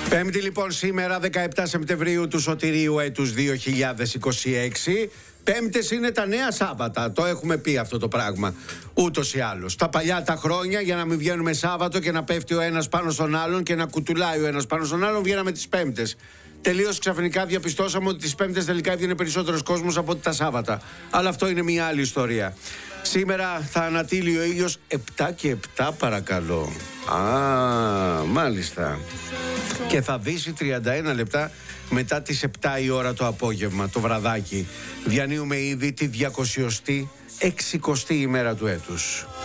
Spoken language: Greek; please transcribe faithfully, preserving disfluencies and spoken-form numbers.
Πέμπτη λοιπόν σήμερα δεκαεπτά Σεπτεμβρίου του Σωτηρίου έτους δύο χιλιάδες είκοσι έξι. Πέμπτες είναι τα νέα Σάββατα. Το έχουμε πει αυτό το πράγμα ούτως ή άλλως. Τα παλιά τα χρόνια, για να μην βγαίνουμε Σάββατο και να πέφτει ο ένας πάνω στον άλλον και να κουτουλάει ο ένας πάνω στον άλλον, βγαίναμε τις Πέμπτες. Τελείως ξαφνικά διαπιστώσαμε ότι τις Πέμπτες τελικά έβγαινε περισσότερος κόσμος από ότι τα Σάββατα. Αλλά αυτό είναι μια άλλη ιστορία. Σήμερα θα ανατείλει ο ήλιος επτά και επτά, παρακαλώ. Α, μάλιστα. Και θα δύσει τριάντα ένα λεπτά μετά τις επτά η ώρα το απόγευμα, το βραδάκι. Διανύουμε ήδη τη διακοσιοστή εξηκοστή ημέρα του έτους.